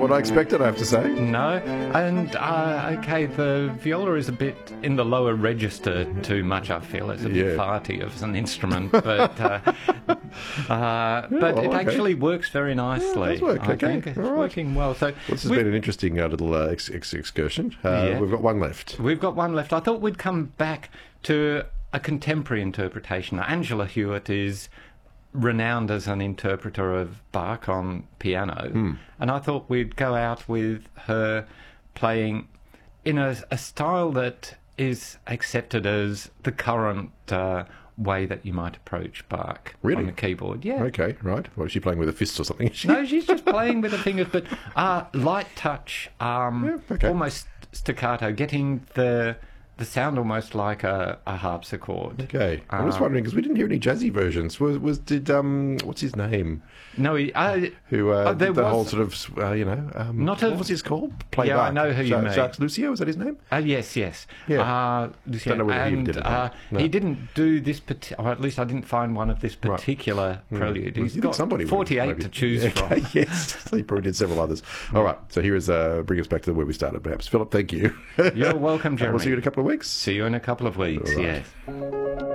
what I expected, I have to say. No, and okay, the viola is a bit in the lower register too much. I feel it's a bit farty as an instrument, but it actually works very nicely. Yeah, it does work. I think it's working well. So this has been an interesting little excursion. We've got one left. We've got one left. I thought we'd come back to a contemporary interpretation. Angela Hewitt is renowned as an interpreter of Bach on piano, and I thought we'd go out with her playing in a style that is accepted as the current way that you might approach Bach on the keyboard. Yeah. Okay, right. What, is she playing with her fists or something? No, she's just playing with her fingers, but light touch, almost staccato, getting the sound almost like a harpsichord. Okay. I'm just wondering, because we didn't hear any jazzy versions. What's his name? No, who did the whole sort of, what was his called? Bach. I know who you mean. Jacques Lussier, was that his name? Yes. Yeah. Lussier. Don't know whether he did it. No. He didn't do this, or at least I didn't find one of this particular prelude. He's got 48 to choose from. Yes, he probably did several others. All right, so here is bring us back to where we started, perhaps. Philip, thank you. You're welcome, Jeremy. We'll see you in a couple of weeks. See you in a couple of weeks, yes.